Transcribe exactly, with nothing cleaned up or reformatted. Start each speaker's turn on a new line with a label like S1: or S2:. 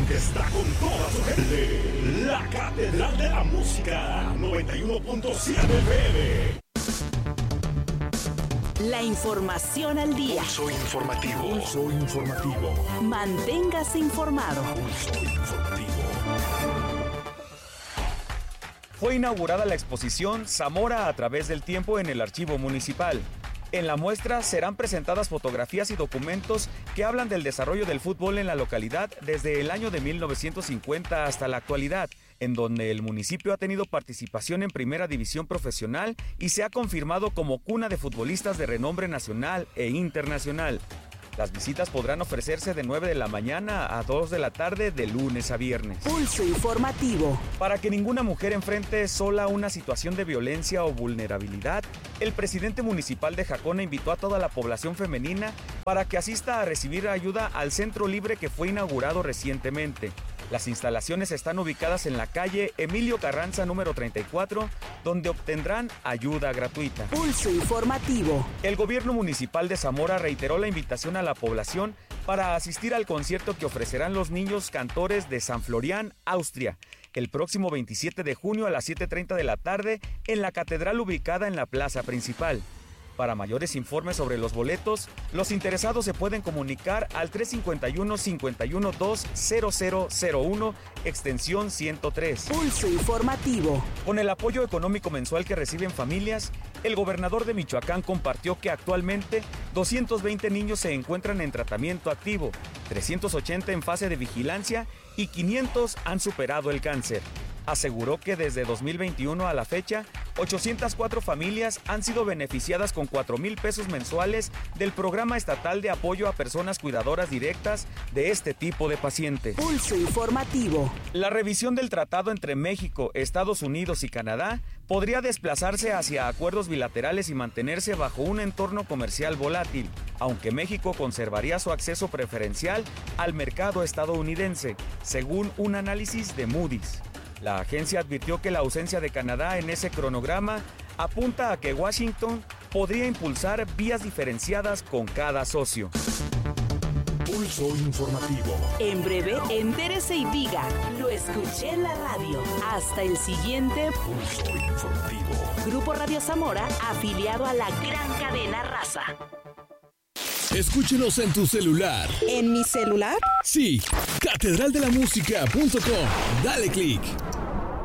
S1: que está con toda su gente. La Catedral de la Música, noventa y uno punto siete F M.
S2: La información al día.
S1: Pulso informativo. Pulso informativo.
S2: Manténgase informado.
S1: Pulso informativo.
S3: Fue inaugurada la exposición Zamora a través del tiempo en el Archivo Municipal. En la muestra serán presentadas fotografías y documentos que hablan del desarrollo del fútbol en la localidad desde el año de mil novecientos cincuenta hasta la actualidad, en donde el municipio ha tenido participación en primera división profesional y se ha confirmado como cuna de futbolistas de renombre nacional e internacional. Las visitas podrán ofrecerse de nueve de la mañana a dos de la tarde de lunes a viernes.
S2: Pulso informativo.
S3: Para que ninguna mujer enfrente sola una situación de violencia o vulnerabilidad, el presidente municipal de Jacona invitó a toda la población femenina para que asista a recibir ayuda al centro libre que fue inaugurado recientemente. Las instalaciones están ubicadas en la calle Emilio Carranza número treinta y cuatro, donde obtendrán ayuda gratuita.
S2: Pulso informativo.
S3: El gobierno municipal de Zamora reiteró la invitación a la población para asistir al concierto que ofrecerán los niños cantores de San Florián, Austria, el próximo veintisiete de junio a las siete treinta de la tarde en la catedral ubicada en la plaza principal. Para mayores informes sobre los boletos, los interesados se pueden comunicar al tres cinco uno, cinco uno dos, cero cero cero uno, extensión ciento tres.
S2: Pulso informativo.
S3: Con el apoyo económico mensual que reciben familias, el gobernador de Michoacán compartió que actualmente doscientos veinte niños se encuentran en tratamiento activo, trescientos ochenta en fase de vigilancia y quinientos han superado el cáncer. Aseguró que desde dos mil veintiuno a la fecha, ochocientas cuatro familias han sido beneficiadas con cuatro mil pesos mensuales del Programa Estatal de Apoyo a Personas Cuidadoras Directas de este tipo de pacientes.
S2: Pulso informativo.
S3: La revisión del tratado entre México, Estados Unidos y Canadá podría desplazarse hacia acuerdos bilaterales y mantenerse bajo un entorno comercial volátil, aunque México conservaría su acceso preferencial al mercado estadounidense, según un análisis de Moody's. La agencia advirtió que la ausencia de Canadá en ese cronograma apunta a que Washington podría impulsar vías diferenciadas con cada socio.
S1: Pulso informativo.
S2: En breve, entérese y diga, lo escuché en la radio. Hasta el siguiente
S1: Pulso informativo.
S2: Grupo Radio Zamora, afiliado a la gran cadena Raza.
S4: Escúchenos en tu celular.
S5: ¿En mi celular?
S4: Sí, catedral de la música punto com. Dale click.